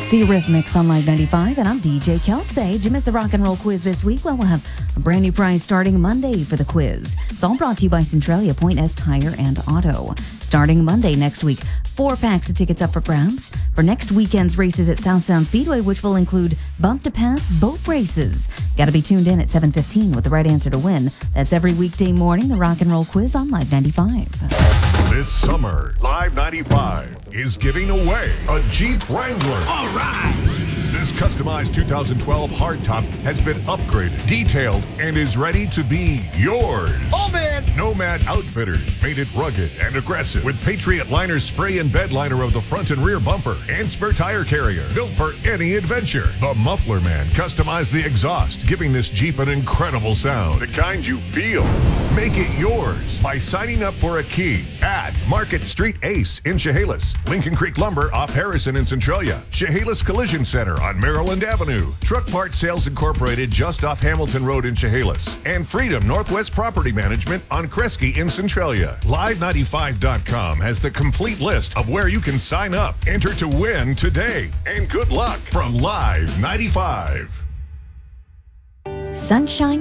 The Eurythmics on Live 95, and I'm DJ Kelsey. Did you miss the rock and roll quiz this week? Well, we'll have a brand new prize starting Monday for the quiz. It's all brought to you by Centralia Point S Tire and Auto. Starting Monday next week, 4 packs of tickets up for grabs for next weekend's races at South Sound Speedway, which will include bump to pass boat races. Got to be tuned in at 7:15 with the right answer to win. That's every weekday morning, the rock and roll quiz on Live 95. This summer, Live 95 is giving away a Jeep Wrangler. All right! This customized 2012 hardtop has been upgraded, detailed, and is ready to be yours. Oh, man! Nomad Outfitters made it rugged and aggressive with Patriot Liner spray and bed liner of the front and rear bumper and spare tire carrier, built for any adventure. The Muffler Man customized the exhaust, giving this Jeep an incredible sound, the kind you feel. Make it yours by signing up for a key at Market Street Ace in Chehalis, Lincoln Creek Lumber off Harrison in Centralia, Chehalis Collision Center on Maryland Avenue, Truck Part Sales Incorporated just off Hamilton Road in Chehalis, and Freedom Northwest Property Management on Kresge in Centralia. Live95.com has the complete list of where you can sign up. Enter to win today, and good luck from Live 95. Sunshine